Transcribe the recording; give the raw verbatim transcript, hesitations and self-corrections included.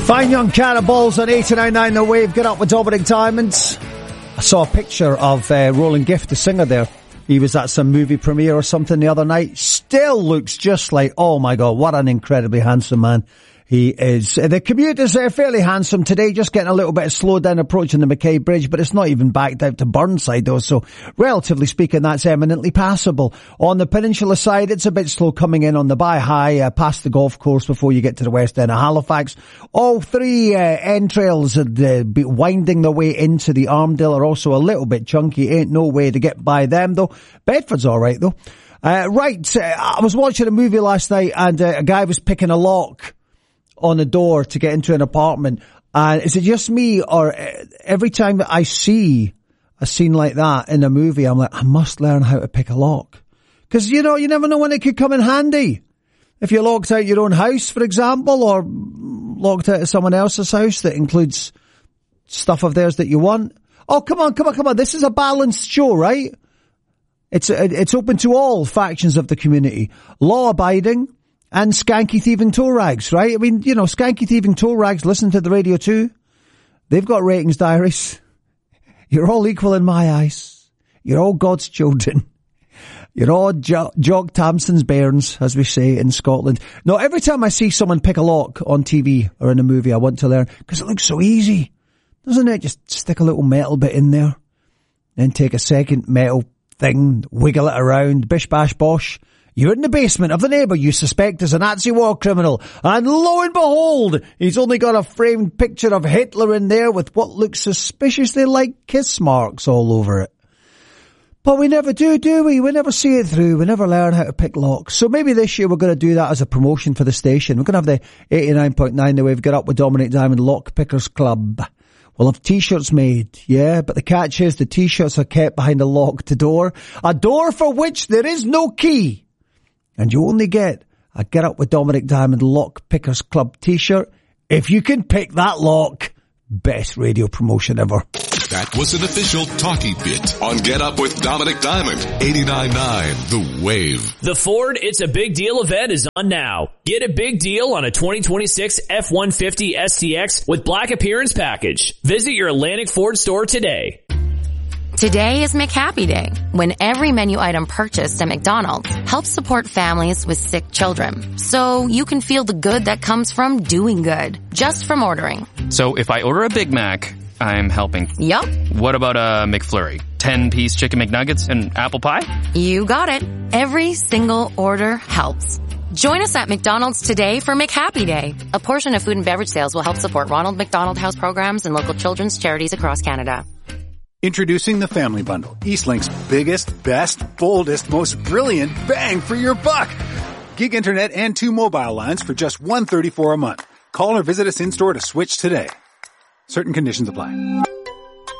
Fine Young Cannibals on eighty-nine point nine The Wave. Get up with Dominic Diamonds. I saw a picture of uh, Roland Gift, the singer there. He was at some movie premiere or something the other night. Still looks just like, oh my God, what an incredibly handsome man he is. The commute is uh, fairly handsome today, just getting a little bit of slow down approaching the Mackay Bridge, but it's not even backed out to Burnside though, so relatively speaking that's eminently passable. On the peninsula side, it's a bit slow coming in on the By High, uh, past the golf course before you get to the west end of Halifax. All three uh, entrails uh, be winding their way into the Armadale are also a little bit chunky. Ain't no way to get by them though. Bedford's alright though. Uh, right, uh, I was watching a movie last night and uh, a guy was picking a lock on a door to get into an apartment. And is it just me, or every time that I see a scene like that in a movie, I'm like, I must learn how to pick a lock. Because, you know, you never know when it could come in handy. If you're locked out your own house, for example, or locked out of someone else's house that includes stuff of theirs that you want. Oh, come on, come on, come on. This is a balanced show, right? It's it's open to all factions of the community. Law-abiding and skanky thieving toe rags, right? I mean, you know, skanky thieving toe rags listen to the radio too. They've got ratings diaries. You're all equal in my eyes. You're all God's children. You're all jo- Jock Tamson's bairns, as we say in Scotland. No, every time I see someone pick a lock on T V or in a movie, I want to learn, because it looks so easy. Doesn't it? Just stick a little metal bit in there, then take a second metal thing, wiggle it around, bish bash bosh. You're in the basement of the neighbour you suspect is a Nazi war criminal, and lo and behold, he's only got a framed picture of Hitler in there with what looks suspiciously like kiss marks all over it. But we never do, do we? We never see it through. We never learn how to pick locks. So maybe this year we're going to do that as a promotion for the station. We're going to have the eighty-nine point nine The Wave Get Up with Dominic Diamond Lock Pickers Club. We'll have t-shirts made, yeah, but the catch is the t-shirts are kept behind a locked door, a door for which there is no key. And you only get a Get Up with Dominic Diamond Lock Pickers Club t-shirt if you can pick that lock. Best radio promotion ever. That was an official talkie bit on Get Up with Dominic Diamond, eighty-nine point nine The Wave. The Ford It's a Big Deal event is on now. Get a big deal on a twenty twenty-six F one fifty S T X with Black Appearance Package. Visit your Atlantic Ford store today. Today is McHappy Day, when every menu item purchased at McDonald's helps support families with sick children. So you can feel the good that comes from doing good, just from ordering. So if I order a Big Mac, I'm helping. Yup. What about a McFlurry? ten-piece chicken McNuggets and apple pie? You got it. Every single order helps. Join us at McDonald's today for McHappy Day. A portion of food and beverage sales will help support Ronald McDonald House programs and local children's charities across Canada. Introducing the Family Bundle, Eastlink's biggest, best, boldest, most brilliant bang for your buck. Gig internet and two mobile lines for just one hundred thirty-four dollars a month. Call or visit us in-store to switch today. Certain conditions apply.